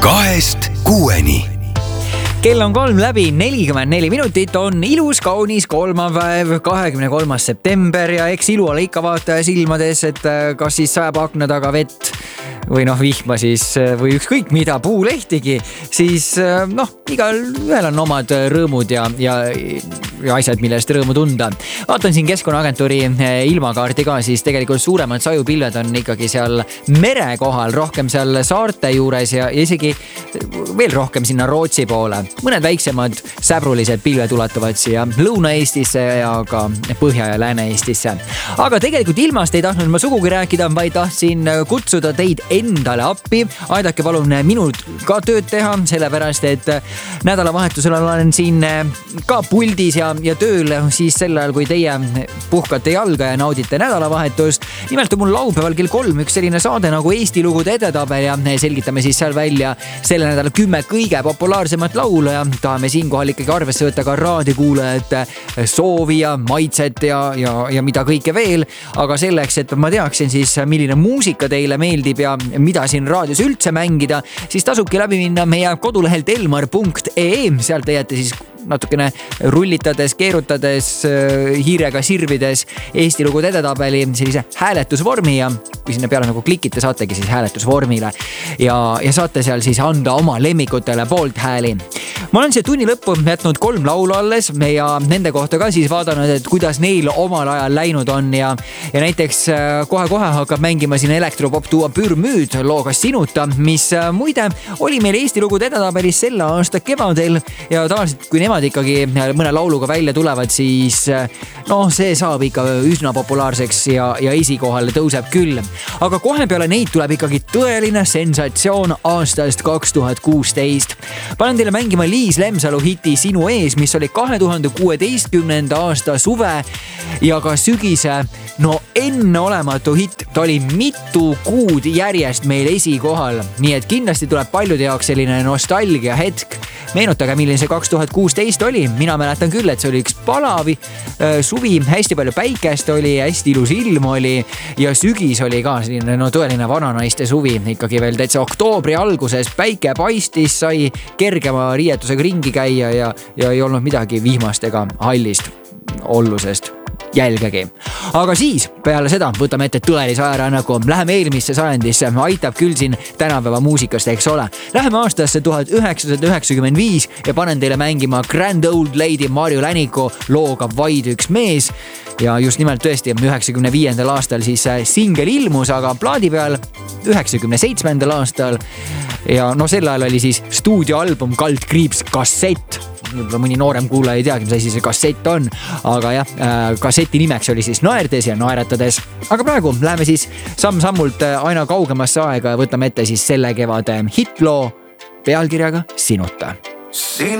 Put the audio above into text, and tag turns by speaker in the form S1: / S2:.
S1: 2-6.
S2: Kell on 3:44, on ilus, kaunis kolmapäev, 23. september ja eks ilu ole ikka vaataja silmades, et kas siis sajab akna taga vett või vihma siis või ükskõik mida, puulehtigi, siis igal ühel on omad rõõmud ja asjad, millest rõõmu tunda. Vaatan siin Keskkonnaagentuuri ilmakaarti ka, siis tegelikult suuremad sajupilved on ikkagi seal mere kohal, rohkem seal saarte juures ja isegi veel rohkem sinna Rootsi poole. Mõned väiksemad säbrulised pilved ulatuvad siia Lõuna-Eestisse ja ka Põhja- ja Lääne-Eestisse. Aga tegelikult ilmast ei tahtnud ma sugugi rääkida, vaid tahtsin kutsuda teid endale appi. Aidake palun minul ka tööd teha, sellepärast et nädalavahetusel olen siin ka puldis ja tööl siis sel ajal, kui teie puhkate jalga ja naudite nädalavahetust. Nimelt on mul laupäeval kell 3 üks selline saade nagu Eesti lugude edetabel ja selgitame siis seal välja selle nädala 10 kõige populaarsemat laulu ja tahame siinkohal ikkagi arvesse võtta ka raadiokuulajate soovi ja maitset ja mida kõike veel. Aga selleks, et ma teaksin siis, milline muusika teile meeldib ja mida siin raadios üldse mängida, siis tasubki läbi minna meie kodulehelt elmar.ee. Sealt leiate siis natukene rullitades, keerutades, hiirega sirvides Eesti lugude edetabeli sellise hääletusvormi ja kui sinna peale klikite, saategi siis hääletusvormile ja saate seal siis anda oma lemmikutele poolt hääli. Ma olen siia tunni lõppu jätnud 3 laulu alles ja nende kohta ka siis vaadanud, et kuidas neil omal ajal läinud on ja näiteks kohe-kohe hakkab mängima siin elektropop duo Pürmüüd looga Sinuta, mis muide oli meil Eesti lugude edetabelis selle aasta kevadel ja tavaliselt kui nemad ikkagi mõne lauluga välja tulevad, siis see saab ikka üsna populaarseks ja esikohale tõuseb küll. Aga kohe peale neid tuleb ikkagi tõeline sensatsioon aastast 2016. Panen teile mängima Liis Lemsalu hiti Sinu ees, mis oli 2016. aasta suve ja ka sügise enneolematu hitt. Ta oli mitu kuud järjest meil esikohal, nii et kindlasti tuleb paljude jaoks selline nostalgia hetk. Meenutage, milline see 2016 oli. Mina mäletan küll, et see oli üks palavi suvi, hästi palju päikest oli, hästi ilus ilm oli ja sügis oli ka selline tõeline vananaiste suvi. Ikkagi veel täitsa oktoobri alguses päike paistis, sai kergema riietusega ringi käia ja ei olnud midagi vihmast ega hallist ollusest jälgegi. Aga siis peale seda võtame ette tõelise ajarännaku. Läheme eelmisse sajandisse, aitab küll siin tänapäeva muusikast, eks ole. Läheme aastasse 1995 ja panen teile mängima Grand Old Lady Marju Läniku looga Vaid üks mees. Ja just nimelt tõesti 95. aastal siis singel ilmus, aga plaadi peal 97. aastal ja sel ajal oli siis stuudioalbum Kaldkriips kassett. Võib-olla mõni noorem kuulaja ei teagi, mis asi see kassett on, aga jah, kasseti nimeks oli siis Naerdes ja naeratades. Aga praegu läheme siis samm-sammult aina kaugemasse aega ja võtame ette siis selle kevade hitloo pealkirjaga Sinuta.